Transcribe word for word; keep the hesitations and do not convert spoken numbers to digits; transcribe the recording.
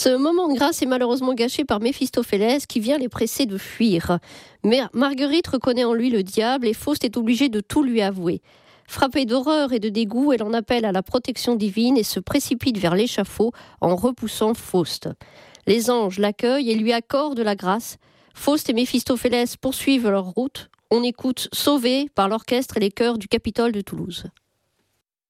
Ce moment de grâce est malheureusement gâché par Méphistophélès qui vient les presser de fuir. Mais Marguerite reconnaît en lui le diable et Faust est obligé de tout lui avouer. Frappée d'horreur et de dégoût, elle en appelle à la protection divine et se précipite vers l'échafaud en repoussant Faust. Les anges l'accueillent et lui accordent la grâce. Faust et Méphistophélès poursuivent leur route. On écoute Sauvé par l'orchestre et les chœurs du Capitole de Toulouse.